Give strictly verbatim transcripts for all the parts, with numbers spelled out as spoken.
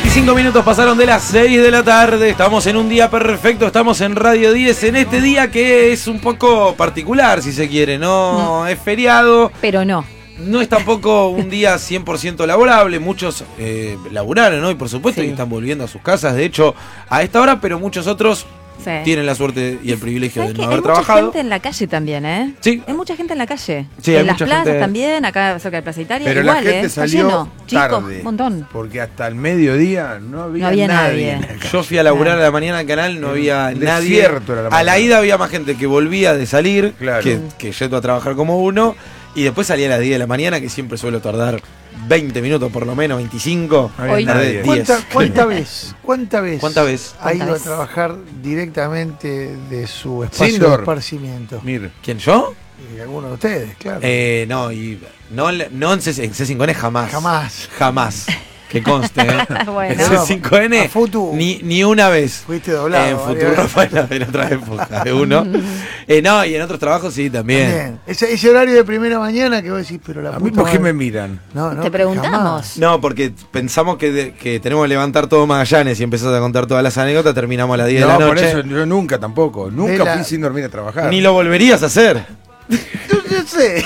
veinticinco minutos pasaron de las seis de la tarde. Estamos en un día perfecto. Estamos en Radio diez. En este día que es un poco particular, si se quiere. No, no. Es feriado. Pero no. No es tampoco un día cien por ciento laborable. Muchos eh, laburaron hoy, por supuesto, sí. Y están volviendo a sus casas. De hecho, a esta hora, pero muchos otros sí. tienen la suerte y el privilegio de no haber trabajado. Hay mucha gente en la calle también, ¿eh? Sí. Hay mucha gente en la calle. Sí, en hay las mucha plazas gente también, acá cerca de Plaza Italia. Pero igual, la gente ¿eh? salió Chico, tarde. un montón. Porque hasta el mediodía no había, no había nadie. nadie. Yo fui a laburar claro. a la mañana al canal, no había el nadie. Era la a la ida había más gente que volvía de salir claro. que, que yendo a trabajar como uno. Y después salía a las diez de la mañana, que siempre suelo tardar veinte minutos por lo menos, veinticinco. Hoy diez. ¿Cuánta, ¿Cuánta vez? ¿Cuánta vez? ¿Cuánta vez? Ha ido vez? a trabajar directamente de su espacio Sindor. de esparcimiento? Mir. ¿Quién, yo? Y alguno de ustedes, claro. Eh, no, y no, no en C cinco N jamás. Jamás. Jamás. Que conste, ¿eh? Bueno. En C cinco N A Futu ni, ni una vez. fuiste doblado. En Futuro fue en otra época de uno. eh, no, y en otros trabajos sí, también. También. Ese, ese horario de primera mañana que vos decís, pero la A mí, puta ¿por qué madre. me miran? No, no, Te preguntamos. jamás. No, porque pensamos que, de, que tenemos que levantar todo Magallanes y empezás a contar todas las anécdotas, terminamos a las diez No, de la por noche. eso yo nunca tampoco. Nunca la- fui sin dormir a trabajar. Ni lo volverías a hacer. No sé.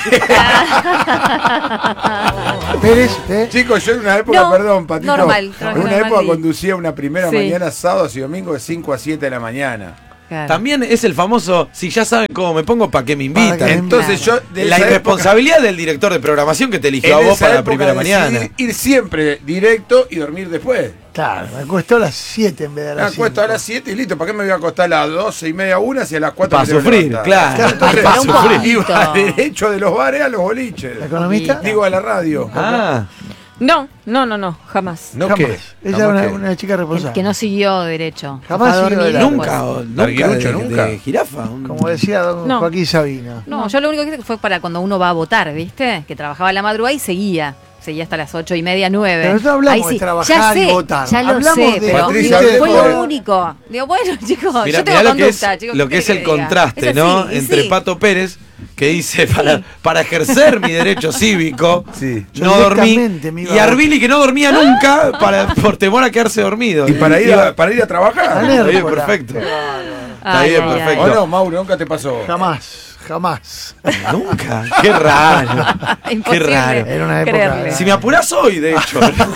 Pérez, ¿eh? Chicos, yo en una época, No, perdón, Patito, normal, en tranquilo, una normal, época y- conducía una primera Sí. mañana, sábados y domingos de cinco a siete de la mañana. Claro. También es el famoso, si ya saben cómo me pongo, ¿para qué me ¿Para invitan? qué me Entonces Claro. yo, de La esa irresponsabilidad del director de programación que te eligió época, a vos en esa para la época primera decidí mañana. ir siempre directo y dormir después. Claro, me acostó a las siete en vez de a Me las acuesto a cinco. las siete y listo. ¿Para qué me voy a acostar a las doce y media, una, si a las cuatro Para me tengo que sufrir, levantar? claro. Entonces, Para para un sufrir. poquito. Iba derecho de los bares a los boliches. ¿La economista? Digo, a la radio. Ah, No, no, no, no, jamás. ¿No Jamás. qué? Ella es ¿Jamás una, qué? una chica Que, responsable. que no siguió derecho. Jamás Fue a siguió dormir derecho. después. nunca, o- nunca Larguirucho, de, nunca. de jirafa. un- Como decía don No. Joaquín Sabina. No, yo lo único que hice fue para cuando uno va a votar, ¿viste? Que trabajaba a la madrugada y seguía. Seguía hasta las ocho y media, nueve. Pero no hablamos Ahí de sí. trabajar ya sé, y votar. Ya lo Hablamos sé, de- pero Patricia, fue hablemos de- lo único. Digo, bueno, chicos, Mirá, yo tengo mirá lo que es, conducta, chicos. lo ¿qué que es quiere el que diga? contraste, Es ¿no? así, y Entre sí. Pato Pérez, que dice para, para ejercer mi derecho cívico, Sí. no dormí. Directamente me iba Y a- Arbili, que no dormía nunca para, por temor a quedarse dormido. Y para ir Iba- a, para ir a trabajar. Alerta. Está bien, Hola. perfecto. Está Ay, bien, ay, ay. perfecto. ¿O no, Mauro? ¿Nunca te pasó? Jamás, jamás. Nunca. Qué raro. Qué Imposible raro. Era una época- creerle. Si me apurás hoy, de hecho.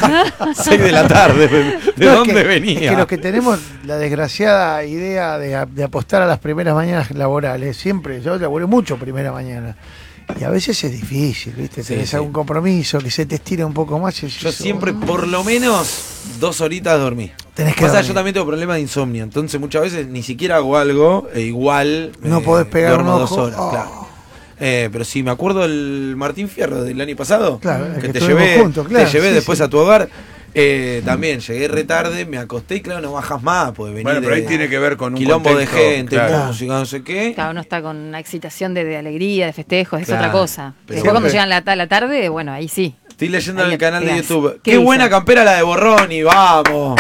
seis de la tarde. ¿De No, es dónde que- venía? Es que los que tenemos la desgraciada idea de, de apostar a las primeras mañanas laborales, siempre, yo laburé mucho primera mañana. Y a veces es difícil, ¿viste? Sí, Tenés sí. algún compromiso que se te estira un poco más. y Yo eso- siempre, por lo menos, dos horitas dormí. Tenés que Pasa, dormir. yo también tengo problemas de insomnio, entonces muchas veces ni siquiera hago algo e igual No eh, podés pegar duermo un dos ojo. horas, Oh. claro. Eh, pero si me acuerdo del Martín Fierro del año pasado, Claro, el que que te estuvimos llevé, juntos, claro, te llevé sí, después sí. a tu hogar, eh, también llegué re tarde, me acosté y claro, no bajas más, pues venir Bueno, pero ahí de tiene que ver con un quilombo contexto, de gente, claro. música, no sé qué. Cada uno está con una excitación de, de alegría, de festejos, es Claro, otra cosa. pero Después cuando siempre- llegan la, ta- la tarde, bueno, ahí sí. Estoy leyendo Ahí en el le canal de pegás. YouTube. ¿Qué Qué, dice? buena campera la de Borroni, vamos.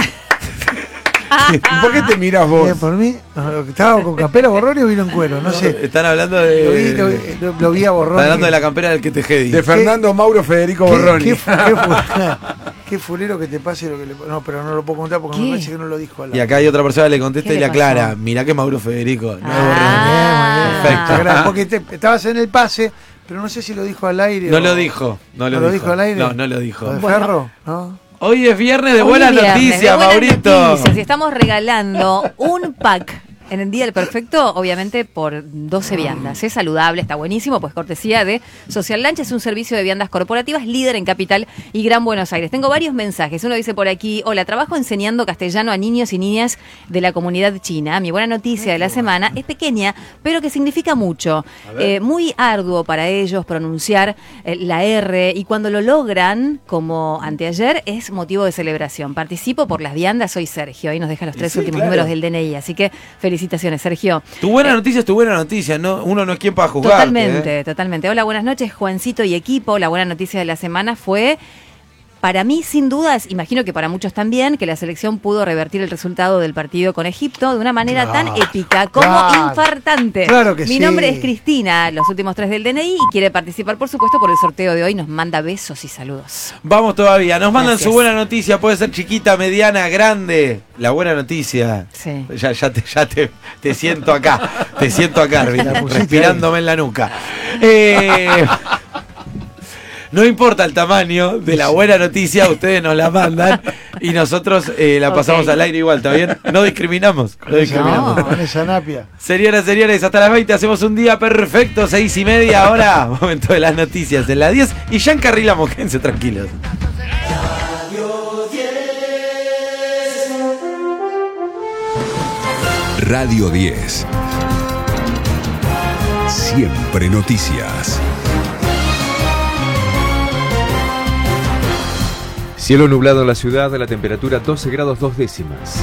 ¿Y por qué te mirás vos? Eh, por mí, no, lo que estaba con campera Borroni o vino en cuero, no sé. Están hablando Lo vi, lo, de. vi- lo- lo vi a Borroni. Están hablando de la campera del que te jedi. De Fernando Mauro Federico ¿Qué- Borroni. Qué, fu- qué fu- qué fulero que te pase lo que le. No, pero no lo puedo contar porque ¿Qué? me parece que no lo dijo al Y acá hay otra persona que le contesta ¿Qué y le le aclara, pasó? mirá que Mauro Federico. No es Ah. Perfecto. Muchas gracias, porque te- estabas en el pase, pero no sé si lo dijo al aire. Borroni. No o- lo dijo. No lo, ¿No lo dijo. dijo al aire? No, no lo dijo. ¿Lo de Bueno. Ferro? ¿No? Hoy es viernes de Hoy buenas viernes, noticias, de buenas Maurito. noticias, y estamos regalando un pack en el Día del Perfecto, obviamente por doce viandas. Es saludable, está buenísimo, pues cortesía de Social Lunch, es un servicio de viandas corporativas líder en Capital y Gran Buenos Aires. Tengo varios mensajes. Uno dice por aquí: hola, trabajo enseñando castellano a niños y niñas de la comunidad china. Mi buena noticia de la semana es pequeña, pero que significa mucho. Eh, muy arduo para ellos pronunciar eh, la R, y cuando lo logran, como anteayer, es motivo de celebración. Participo por las viandas, soy Sergio. Ahí nos deja los tres sí, últimos claro. números del D N I, así que felicitaciones, Sergio. Tu buena noticia es tu buena noticia, no, uno no es quien para juzgarte. Totalmente, ¿eh? totalmente. Hola, buenas noches, Juancito y equipo. La buena noticia de la semana fue para mí, sin dudas, imagino que para muchos también, que la selección pudo revertir el resultado del partido con Egipto de una manera claro, tan épica como claro, infartante. Claro que Mi sí. nombre es Cristina, los últimos tres del D N I, y quiere participar, por supuesto, por el sorteo de hoy. Nos manda besos y saludos. Vamos todavía, nos mandan Gracias. Su buena noticia, puede ser chiquita, mediana, grande. La buena noticia. Sí. Ya, ya, te, ya te, te siento acá, te siento acá, respirándome en la nuca. Eh... No importa el tamaño de la buena noticia, ustedes nos la mandan y nosotros eh, la pasamos okay. al aire igual, ¿está bien? No discriminamos. No discriminamos. No, con esa napia. Señoras, señores, hasta las veinte hacemos un día perfecto, seis y media, ahora, momento de las noticias en las diez y ya encarrilamos, quédense tranquilos. Radio diez. Siempre noticias. Cielo nublado en la ciudad, la temperatura doce grados dos décimas.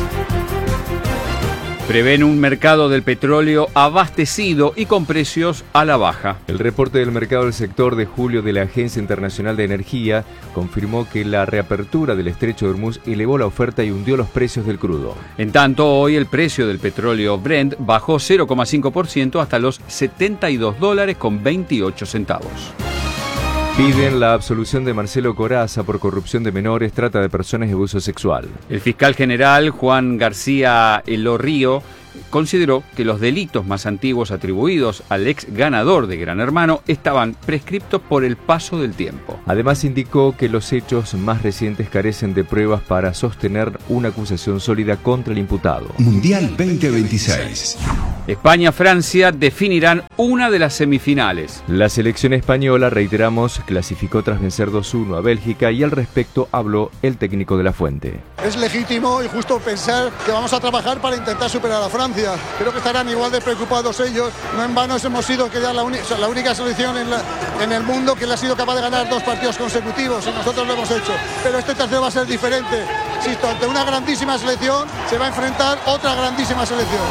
Prevén un mercado del petróleo abastecido y con precios a la baja. El reporte del mercado del sector de julio de la Agencia Internacional de Energía confirmó que la reapertura del estrecho de Hormuz elevó la oferta y hundió los precios del crudo. En tanto, hoy el precio del petróleo Brent bajó cero coma cinco por ciento hasta los setenta y dos dólares con veintiocho centavos. Piden la absolución de Marcelo Corazza por corrupción de menores, trata de personas y abuso sexual. El fiscal general Juan García Elorrío consideró que los delitos más antiguos atribuidos al ex ganador de Gran Hermano estaban prescriptos por el paso del tiempo. Además indicó que los hechos más recientes carecen de pruebas para sostener una acusación sólida contra el imputado. Mundial veinte veintiséis. España-Francia definirán una de las semifinales. La selección española, reiteramos, clasificó tras vencer dos uno a Bélgica y al respecto habló el técnico de la Fuente. Es legítimo y justo pensar que vamos a trabajar para intentar superar a Francia. Creo que estarán igual de preocupados ellos. No en vano hemos sido que ya la, uni- la única selección en, la, en el mundo que le ha sido capaz de ganar dos partidos consecutivos y nosotros lo hemos hecho. Pero este tercero va a ser diferente. Insisto, ante una grandísima selección se va a enfrentar otra grandísima selección.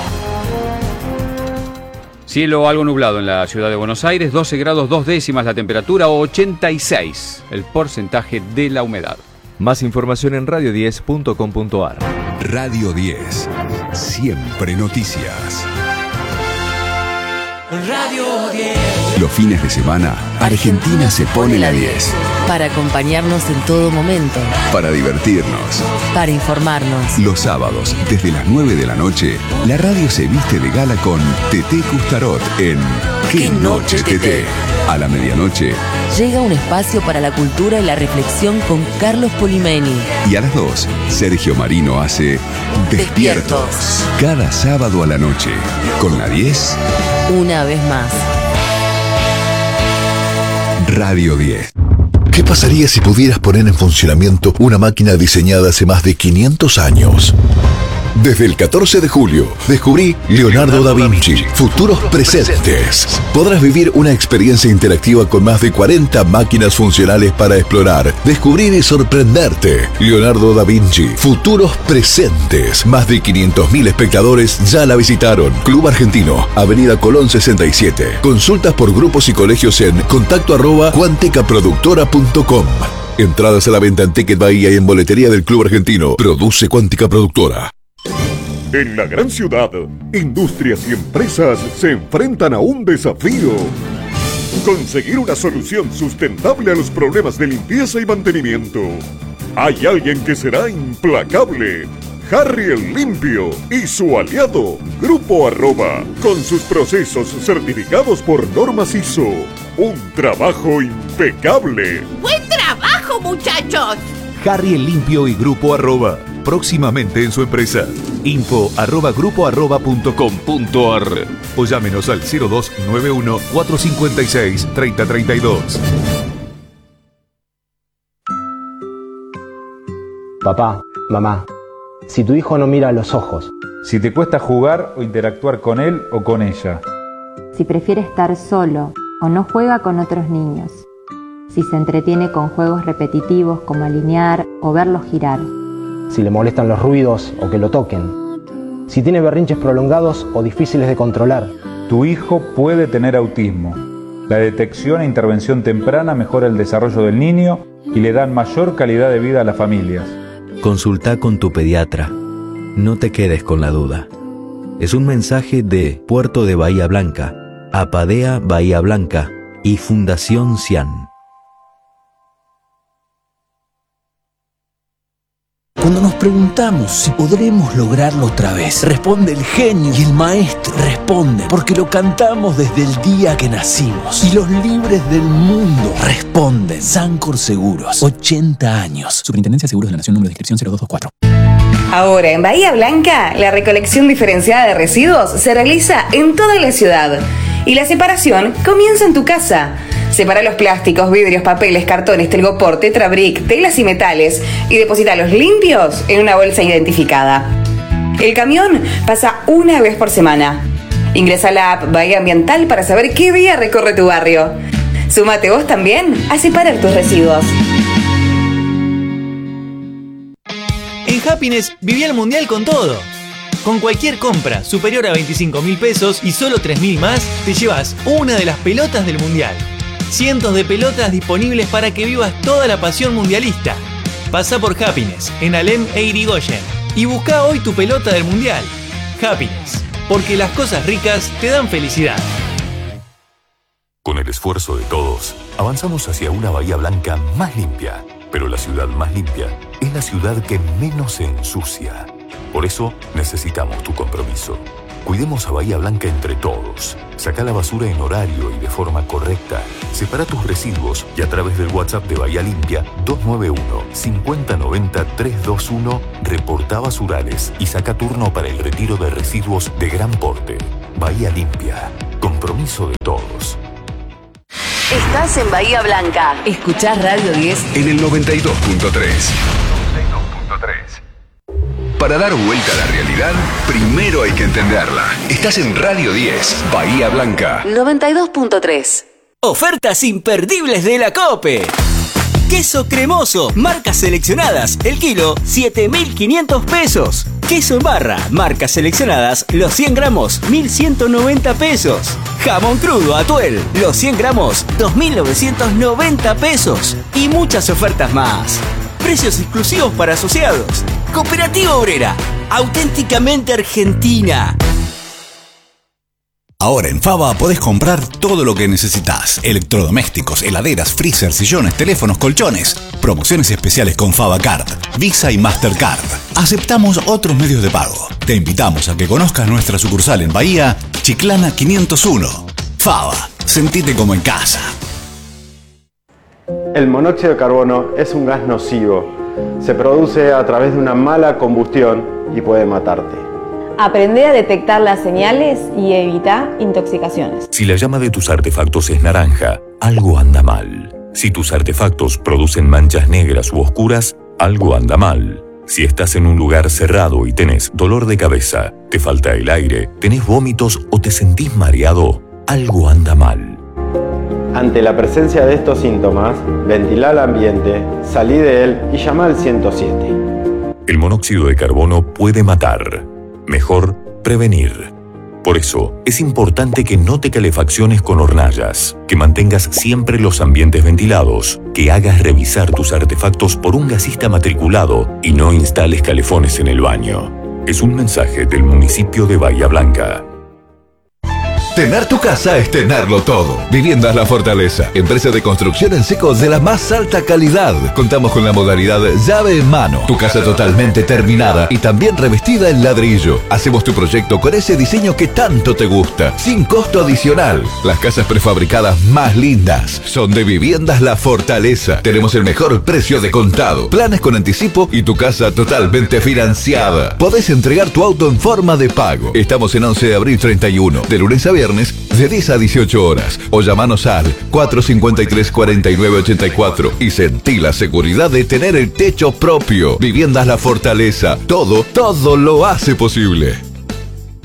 Cielo algo nublado en la ciudad de Buenos Aires, doce grados dos décimas la temperatura, ochenta y seis el porcentaje de la humedad. Más información en radio diez punto com punto ar. Radio diez. Siempre noticias. Radio diez. Los fines de semana, Argentina se pone la diez. Para acompañarnos en todo momento. Para divertirnos. Para informarnos. Los sábados, desde las nueve de la noche, la radio se viste de gala con Teté Custarot en ¿Qué noche, Teté? A la medianoche. Llega un espacio para la cultura y la reflexión con Carlos Polimeni. Y a las dos, Sergio Marino hace Despiertos. Despiertos. Cada sábado a la noche. Con la diez. Una vez más. Radio diez. ¿Qué pasaría si pudieras poner en funcionamiento una máquina diseñada hace más de quinientos años? Desde el catorce de julio, descubrí Leonardo da Vinci, Futuros Presentes. Podrás vivir una experiencia interactiva con más de cuarenta máquinas funcionales para explorar, descubrir y sorprenderte. Leonardo da Vinci, Futuros Presentes. Más de quinientos mil espectadores ya la visitaron. Club Argentino, Avenida Colón sesenta y siete. Consultas por grupos y colegios en contacto arroba cuanticaproductora punto com. Entradas a la venta en Ticket Bahía y en boletería del Club Argentino. Produce Cuántica Productora. En la gran ciudad, industrias y empresas se enfrentan a un desafío. Conseguir una solución sustentable a los problemas de limpieza y mantenimiento. Hay alguien que será implacable. Harry el Limpio y su aliado, Grupo Arroba, con sus procesos certificados por normas I S O. Un trabajo impecable. ¡Buen trabajo, muchachos! Harry el Limpio y Grupo Arroba, próximamente en su empresa. Info arroba grupo arroba punto com punto ar o llámenos al cero dos nueve uno cuatro cinco seis tres cero tres dos. Papá, mamá, si tu hijo no mira a los ojos, si te cuesta jugar o interactuar con él o con ella, si prefiere estar solo o no juega con otros niños, si se entretiene con juegos repetitivos como alinear o verlos girar, si le molestan los ruidos o que lo toquen, si tiene berrinches prolongados o difíciles de controlar. Tu hijo puede tener autismo. La detección e intervención temprana mejora el desarrollo del niño y le dan mayor calidad de vida a las familias. Consulta con tu pediatra. No te quedes con la duda. Es un mensaje de Puerto de Bahía Blanca, Apadea Bahía Blanca y Fundación Cian. Cuando nos preguntamos si podremos lograrlo otra vez, responde el genio y el maestro. Responde porque lo cantamos desde el día que nacimos. Y los libres del mundo responden. Sancor Seguros, ochenta años. Superintendencia de Seguros de la Nación, número de inscripción cero dos dos cuatro. Ahora en Bahía Blanca, la recolección diferenciada de residuos se realiza en toda la ciudad. Y la separación comienza en tu casa. Separa los plásticos, vidrios, papeles, cartones, telgopor, tetrabric, telas y metales y deposítalos limpios en una bolsa identificada. El camión pasa una vez por semana. Ingresa a la app Bahía Ambiental para saber qué día recorre tu barrio. Súmate vos también a separar tus residuos. En Happiness viví el mundial con todo. Con cualquier compra superior a veinticinco mil pesos y solo tres mil más, te llevas una de las pelotas del mundial. Cientos de pelotas disponibles para que vivas toda la pasión mundialista. Pasa por Happiness, en Alem e Irigoyen, y busca hoy tu pelota del mundial. Happiness, porque las cosas ricas te dan felicidad. Con el esfuerzo de todos, avanzamos hacia una Bahía Blanca más limpia. Pero la ciudad más limpia es la ciudad que menos se ensucia. Por eso necesitamos tu compromiso. Cuidemos a Bahía Blanca entre todos. Saca la basura en horario y de forma correcta. Separa tus residuos y a través del WhatsApp de Bahía Limpia dos nueve uno, cinco cero nueve cero, tres dos uno reporta basurales y saca turno para el retiro de residuos de gran porte. Bahía Limpia. Compromiso de todos. Estás en Bahía Blanca. Escuchás Radio diez en el noventa y dos punto tres. Para dar vuelta a la realidad, primero hay que entenderla. Estás en Radio diez, Bahía Blanca. noventa y dos punto tres. Ofertas imperdibles de la COPE. Queso cremoso, marcas seleccionadas, el kilo, siete mil quinientos pesos. Queso en barra, marcas seleccionadas, los cien gramos, mil ciento noventa pesos. Jamón crudo Atuel, los cien gramos, dos mil novecientos noventa pesos. Y muchas ofertas más. Precios exclusivos para asociados. Cooperativa Obrera, auténticamente argentina. Ahora en Fava podés comprar todo lo que necesitas. Electrodomésticos, heladeras, freezer, sillones, teléfonos, colchones. Promociones especiales con Fava Card, Visa y Mastercard. Aceptamos otros medios de pago. Te invitamos a que conozcas nuestra sucursal en Bahía, Chiclana quinientos uno. Fava, sentite como en casa. El monóxido de carbono es un gas nocivo. Se produce a través de una mala combustión y puede matarte. Aprende a detectar las señales y evita intoxicaciones. Si la llama de tus artefactos es naranja, algo anda mal. Si tus artefactos producen manchas negras u oscuras, algo anda mal. Si estás en un lugar cerrado y tenés dolor de cabeza, te falta el aire, tenés vómitos o te sentís mareado, algo anda mal. Ante la presencia de estos síntomas, ventila el ambiente, salí de él y llama al ciento siete. El monóxido de carbono puede matar. Mejor prevenir. Por eso, es importante que no te calefacciones con hornallas, que mantengas siempre los ambientes ventilados, que hagas revisar tus artefactos por un gasista matriculado y no instales calefones en el baño. Es un mensaje del municipio de Bahía Blanca. Tener tu casa es tenerlo todo. Viviendas La Fortaleza, empresa de construcción en seco de la más alta calidad. Contamos con la modalidad llave en mano. Tu casa totalmente terminada y también revestida en ladrillo. Hacemos tu proyecto con ese diseño que tanto te gusta, sin costo adicional. Las casas prefabricadas más lindas son de Viviendas La Fortaleza. Tenemos el mejor precio de contado, planes con anticipo y tu casa totalmente financiada. Podés entregar tu auto en forma de pago. Estamos en once de abril treinta y uno, de lunes a viernes de diez a dieciocho horas o llamanos al cuatro cinco tres, cuatro nueve ocho cuatro y sentí la seguridad de tener el techo propio. Viviendas La Fortaleza, todo, todo lo hace posible.